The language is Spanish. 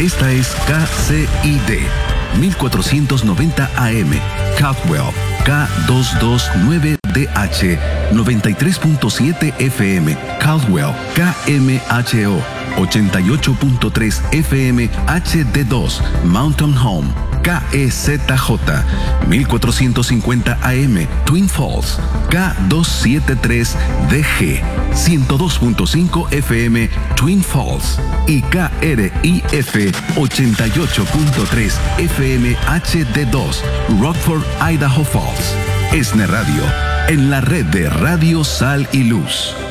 Esta es KCID 1490 AM, Caldwell, K229DH, 93.7 FM, Caldwell, KMHO, 88.3 FM, HD2, Mountain Home, KEZJ, 1450 AM, Twin Falls, K273DG, 102.5 FM, Twin Falls, y KRIF 88.3 FM HD2, Rockford, Idaho Falls. ESNE Radio, en la red de Radio Sal y Luz.